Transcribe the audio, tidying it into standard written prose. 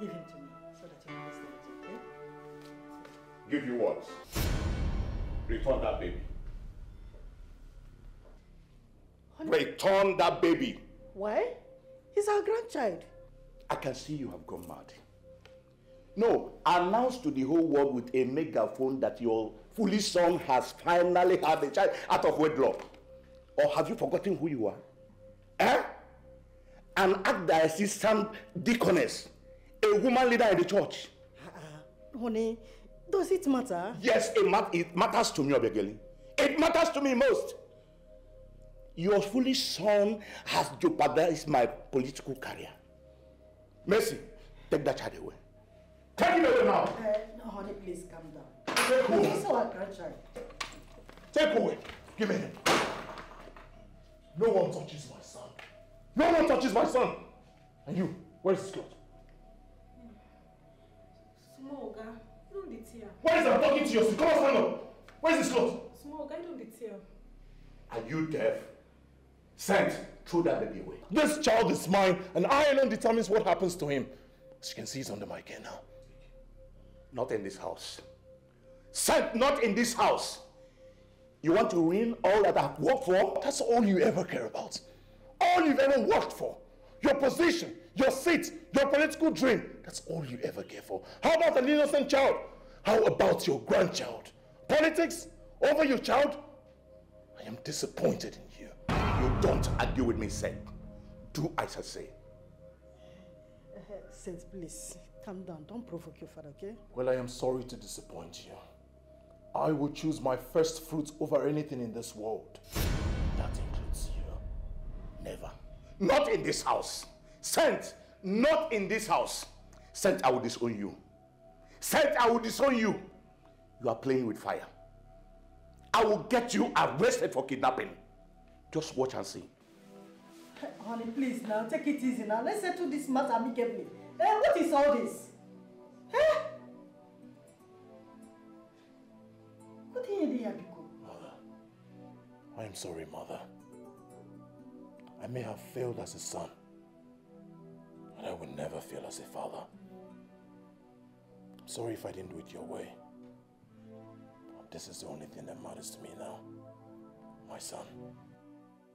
Give him to me so that you can listen to it, okay? Give you what? Return that baby. Honey. Return that baby. Why? He's our grandchild. I can see you have gone mad. No, announce to the whole world with a megaphone that your foolish son has finally had a child out of wedlock. Or have you forgotten who you are? Eh? An archdiocese deaconess, a woman leader in the church. Honey, does it matter? Yes, it matters to me, Obiageli. It matters to me most. Your foolish son has jeopardized my political career. Mercy, take that child away. Take him away now. No, honey, please calm down. Take away. He's also our grandchild. Take away. Give me him. No one touches my son. No one touches my son. And you, where's his clothes? Small guy, you don't need tear. Why is I'm talking to you? Come on, stand up. Where's his clothes? Small guy, you don't need tear. Are you deaf? Sent, throw that baby away. This child is mine, and I alone determines what happens to him. As you can see, he's under my care now. Not in this house. Sent, not in this house. You want to ruin all that I've worked for? That's all you ever care about. All you've ever worked for. Your position, your seat, your political dream. That's all you ever care for. How about an innocent child? How about your grandchild? Politics over your child? I am disappointed in you. You don't argue with me, Seth. Do as I say. Saint, please, calm down. Don't provoke your father, okay? Well, I am sorry to disappoint you. I will choose my first fruits over anything in this world. That includes you. Never. Not in this house. Sent, not in this house. Sent, I will disown you. Sent, I will disown you. You are playing with fire. I will get you arrested for kidnapping. Just watch and see. Honey, please now, take it easy now. Let's settle this matter amicably. What is all this? What do you do, Yabiko? Mother, I am sorry, Mother. I may have failed as a son, but I will never fail as a father. I'm sorry if I didn't do it your way. This is the only thing that matters to me now. My son.